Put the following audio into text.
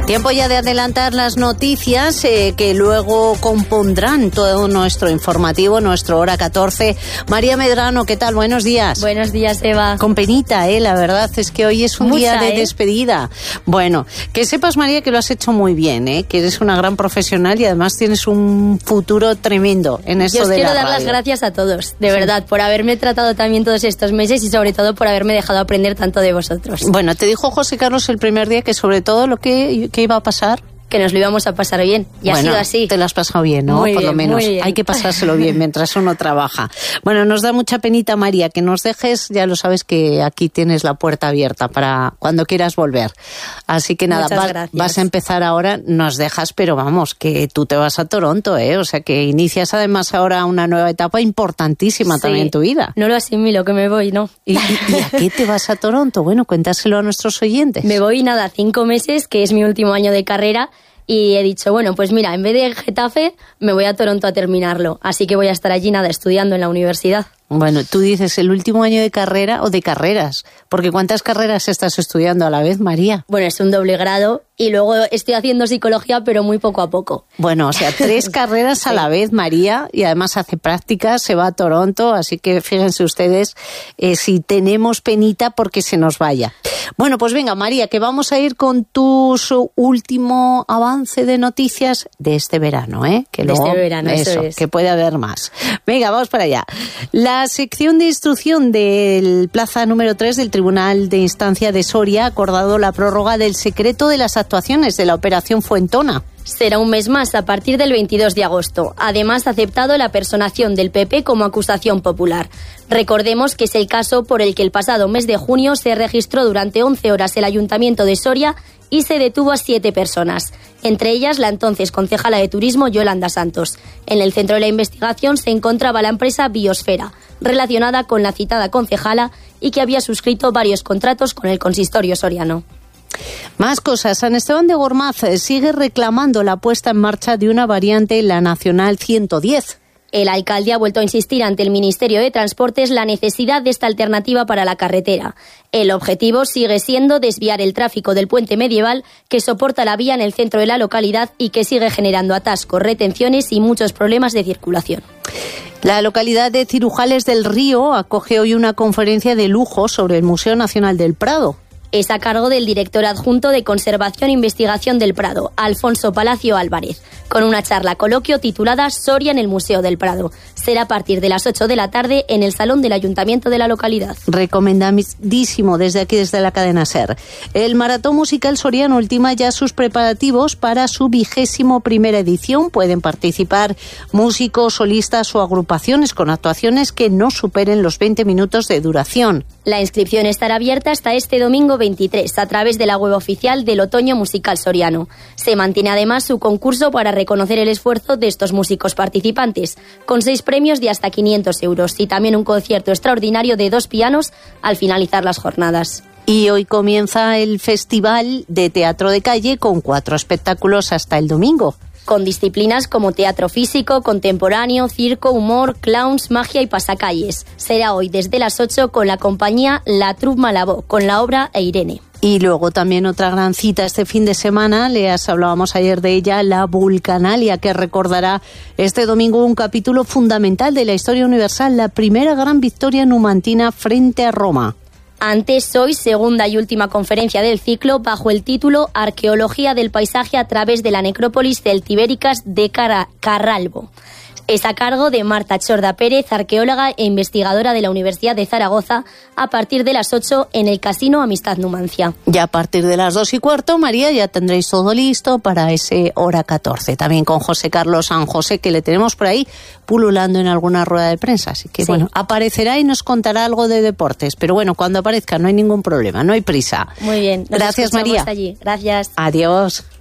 Tiempo ya de adelantar las noticias que luego compondrán todo nuestro informativo, nuestro Hora 14. María Medrano, ¿qué tal? Buenos días. Buenos días, Eva. Con penita, la verdad es que hoy es un día de despedida. Bueno, que sepas, María, que lo has hecho muy bien, que eres una gran profesional y además tienes un futuro tremendo en esto de la radio. Yo os quiero dar las gracias a todos, de verdad, por haberme tratado también todos estos meses y sobre todo por haberme dejado aprender tanto de vosotros. Bueno, te dijo José Carlos el primer día que sobre todo lo que iba a pasar, que nos lo íbamos a pasar bien. Y ha sido así. Te lo has pasado bien, ¿no? Muy Por bien, lo menos. muy bien. Hay que pasárselo bien mientras uno trabaja. Bueno, nos da mucha penita, María, que nos dejes. Ya lo sabes que aquí tienes la puerta abierta para cuando quieras volver. Así que nada, vas a empezar ahora. Nos dejas, pero vamos, que tú te vas a Toronto, O sea, que inicias además ahora una nueva etapa importantísima también en tu vida. No lo asimilo, que me voy, ¿no? ¿Y a qué te vas a Toronto? Bueno, cuéntaselo a nuestros oyentes. Me voy, 5 meses, que es mi último año de carrera. Y he dicho, bueno, pues mira, en vez de Getafe, me voy a Toronto a terminarlo. Así que voy a estar allí, estudiando en la universidad. Bueno, tú dices el último año de carrera o de carreras, porque ¿cuántas carreras estás estudiando a la vez, María? Bueno, es un doble grado y luego estoy haciendo psicología, pero muy poco a poco. Bueno, o sea, 3 carreras a la vez, María, y además hace prácticas, se va a Toronto, así que fíjense ustedes si tenemos penita porque se nos vaya. Bueno, pues venga, María, que vamos a ir con tu último avance de noticias de este verano, Que luego, de este verano, eso es. Que puede haber más. Venga, vamos para allá. La sección de instrucción del plaza número 3 del Tribunal de Instancia de Soria ha acordado la prórroga del secreto de las actuaciones de la Operación Fuentona. Será un mes más a partir del 22 de agosto. Además, ha aceptado la personación del PP como acusación popular. Recordemos que es el caso por el que el pasado mes de junio se registró durante 11 horas el Ayuntamiento de Soria y se detuvo a 7 personas, entre ellas la entonces concejala de Turismo Yolanda Santos. En el centro de la investigación se encontraba la empresa Biosfera, relacionada con la citada concejala y que había suscrito varios contratos con el consistorio soriano. Más cosas. San Esteban de Gormaz sigue reclamando la puesta en marcha de una variante en la Nacional 110. El alcalde ha vuelto a insistir ante el Ministerio de Transportes la necesidad de esta alternativa para la carretera. El objetivo sigue siendo desviar el tráfico del puente medieval que soporta la vía en el centro de la localidad y que sigue generando atascos, retenciones y muchos problemas de circulación. La localidad de Cirujales del Río acoge hoy una conferencia de lujo sobre el Museo Nacional del Prado. Es a cargo del director adjunto de Conservación e Investigación del Prado, Alfonso Palacio Álvarez, con una charla coloquio titulada Soria en el Museo del Prado. Será a partir de las 8 de la tarde en el Salón del Ayuntamiento de la localidad. Recomendadísimo desde aquí, desde la cadena SER. El Maratón Musical Soriano ultima ya sus preparativos para su 21ª edición. Pueden participar músicos, solistas o agrupaciones con actuaciones que no superen los 20 minutos de duración. La inscripción estará abierta hasta este domingo 23 a través de la web oficial del Otoño Musical Soriano. Se mantiene además su concurso para reconocer el esfuerzo de estos músicos participantes, con 6 premios de hasta 500 euros y también un concierto extraordinario de 2 pianos al finalizar las jornadas. Y hoy comienza el Festival de Teatro de Calle con 4 espectáculos hasta el domingo. Con disciplinas como teatro físico, contemporáneo, circo, humor, clowns, magia y pasacalles. Será hoy desde las 8 con la compañía La Troupe Malabó, con la obra Irene. Y luego también otra gran cita este fin de semana, hablábamos ayer de ella, la Vulcanalia, que recordará este domingo un capítulo fundamental de la historia universal, la primera gran victoria numantina frente a Roma. Antes, hoy, segunda y última conferencia del ciclo bajo el título Arqueología del paisaje a través de la necrópolis celtibéricas de Carralbo. Es a cargo de Marta Chorda Pérez, arqueóloga e investigadora de la Universidad de Zaragoza, a partir de las 8 en el Casino Amistad Numancia. Ya a partir de las 2:15, María, ya tendréis todo listo para ese Hora 14. También con José Carlos San José, que le tenemos por ahí pululando en alguna rueda de prensa. Así que, bueno, aparecerá y nos contará algo de deportes. Pero bueno, cuando aparezca no hay ningún problema, no hay prisa. Muy bien. Gracias, María. Allí. Gracias. Adiós.